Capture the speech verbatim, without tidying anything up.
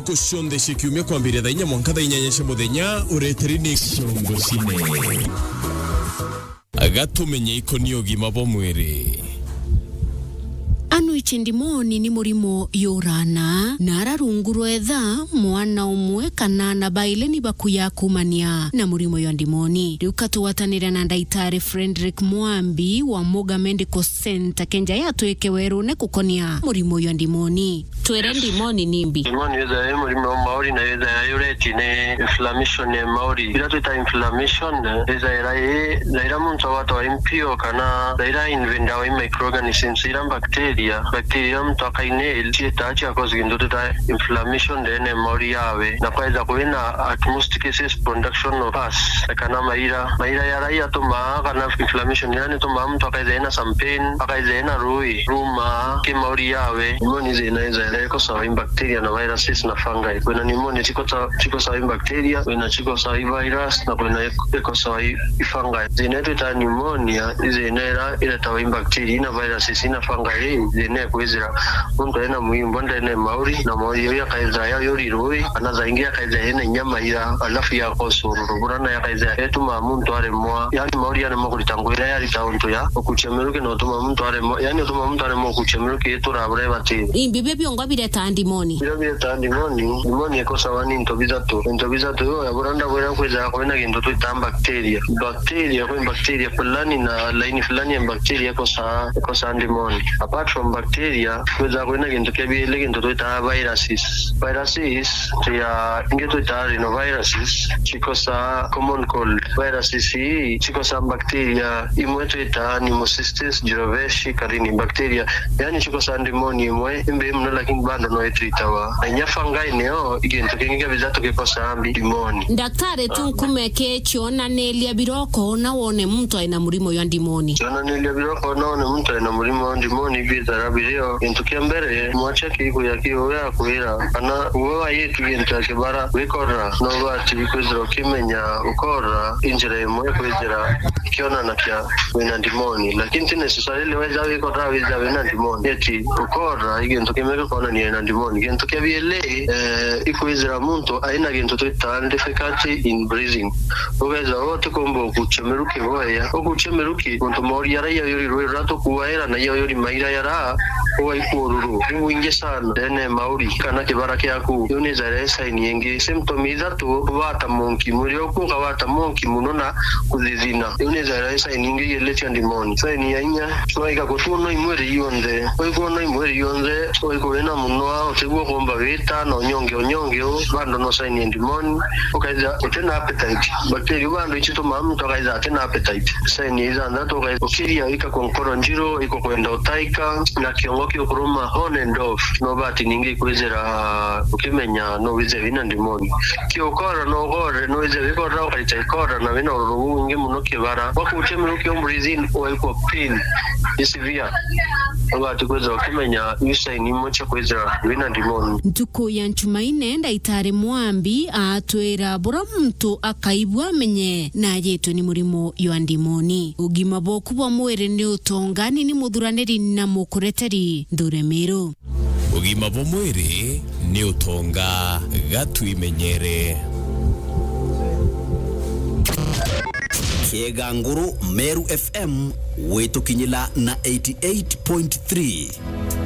ntuko shonde shikiumia kwambire dainya mwanka dainya nyeshe muthenya ureteri ni shongo cine agatumenye ikoni ogima bo mwiri. Anu ichindimoni ni murimo yorana nara runguru etha mwana umwe kana na baile ni bakuya kumania na murimo yondimoni. Riuka tuwatanira na ndaitari Frederick Mwambi wa Moga Medical Center kenja ya tuweke werune kukonia murimo yondimoni. Tuere ndimoni nimbi. Ndimoni yeza ya murimo maori na yeza ya ureti ne inflammation ya maori. Ila tuita inflammation yeza ya rai zaira muntu watu wa impio kana zaira invenda wa microorganisms ila bacteria bacterium tokainel chitachi akozi ndotuta inflammation dene maori yawe na kwaiza kuina atmosticasis production of pus kana maira maira ya rai atuma kana inflammation yani tuma mtu akaiza ina some pain akaiza ina rui ruma ki maori yawe ndimoni zinaeza eko sawa bacteria na viruses na fungi. Kuna pneumonia chiko sawa chiko sawa bacteria, kuna chiko sawa virus na kuna eko sawa fungi. Zinaitwa pneumonia zinera ila tawa bacteria na viruses na fungi zine kuizira muntu ena muhimu ndio ene maori na maori ya kaiza ya yori roi anaza ingia kaiza ene nyama ila alafu ya kosuru burana ya kaiza etu ma muntu ale moa yani maori ya mo kulitangwira ya litaunto ya okuchemeruke no tuma muntu ale yani tuma muntu ale mo kuchemeruke etu rabure bati imbibe byongo bireta ndimoni bireta ndimoni ndimoni eko sawa ni ntobiza to ntobiza to ya buranda bwera kweza kwena kintu to ta bacteria bacteria kwa bacteria fulani na laini fulani ya bacteria eko sawa eko sawa ndimoni. Apart from bacteria kweza kwena kintu kebile kintu to ta viruses viruses ya ingeto ta rhinoviruses chiko sa common cold viruses hii chiko sa bacteria imweto ta pneumocystis jirovecii karini bacteria yani chiko sa ndimoni imwe imbe mno lakini bando no etitawa anya fungi neo igento kinga bizato kikosa ambi ndimoni. Daktari tunkumeke chiona nelia biroko na wone mtu aina murimo ya ndimoni chiona nelia biroko na wone mtu aina murimo ya ndimoni bizara bilio gento kiambere mwacha kiku ya kiyo ya kuira ana uwa yetu gento kibara wikora no bati bikozero kimenya ukora injira mwe kwezera kiona na kya wena ndimoni lakini tine necessarily weza wikora weza wena ndimoni eti ukora igento kimeka kona ni ena ndimoni gento kyabiele eh ikuizira muntu aina gento twita difficulty in breathing ogeza wote kombo kuchemeruke boya okuchemeruke muntu mori yara yori roi rato kuwaera na yori maira yara owa ikururu winge sana dene maori kana kibara kyaku yone zaresa inyenge symptom izatu wata monki muri okuka wata monki munona kuzizina yone zaresa inyenge yelecha ndimoni sai ni yanya twaika kutuno imweri yonde oikono imweri yonde oikowena munwa otegwa komba vita na onyonge onyonge bando no sai ni ndimoni okaiza tena appetite bacteria bando ichito mamu tokaiza tena appetite sai ni iza ndato kai okiria ika konkoro njiro iko kwenda utaika na kiongoki okuruma on and off no bati ningi kwezera ukimenya no wize vina ndimoni kiokora no gore no wize vikora okaitaikora na vina urugu ingi muno kibara wakuchemeruke ombrizin oiko pain isivia obati kwezera ukimenya yusa ni mocha kwezera vina ndimoni. Ntuko ya nchumaine ndaitari Mwambi atwera bora mtu akaibwa menye na yetu ni murimo yo ndimoni ugima boku bwa mwere ni utongani ni mudhuraneri na mukureteri Nduremero. Ugima bo mwere ni utonga gatuimenyere. Kieganguru Meru F M wetu kinyila na eighty-eight point three.